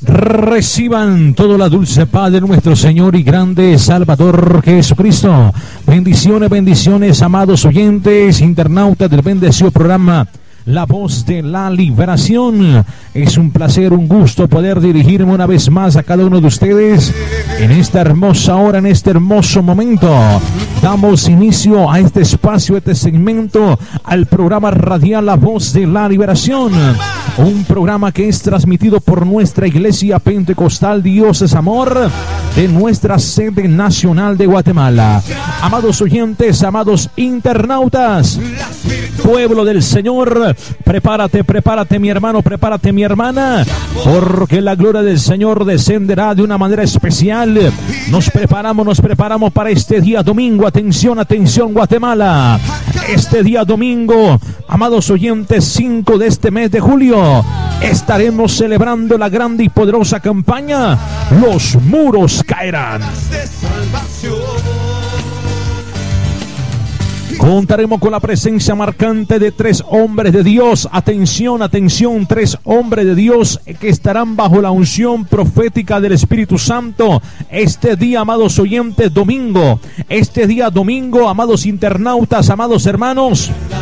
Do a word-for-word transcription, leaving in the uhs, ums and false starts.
Reciban toda la dulce paz de nuestro Señor y grande Salvador Jesucristo. Bendiciones, bendiciones, amados oyentes, internautas del bendecido programa La Voz de la Liberación. Es un placer, un gusto poder dirigirme una vez más a cada uno de ustedes en esta hermosa hora, en este hermoso momento. Damos inicio a este espacio, a este segmento, al programa radial La Voz de la Liberación. Un programa que es transmitido por nuestra Iglesia Pentecostal Dios es Amor de nuestra sede nacional de Guatemala. Amados oyentes, amados internautas, pueblo del Señor, prepárate, prepárate mi hermano, prepárate mi hermana, porque la gloria del Señor descenderá de una manera especial. Nos preparamos, nos preparamos para este día domingo. Atención, atención Guatemala. Este día domingo, amados oyentes, cinco de este mes de julio, estaremos celebrando la grande y poderosa campaña Los Muros Caerán. Contaremos con la presencia marcante de tres hombres de Dios. Atención, atención, tres hombres de Dios que estarán bajo la unción profética del Espíritu Santo este día, amados oyentes, domingo. Este día domingo, amados internautas, amados hermanos,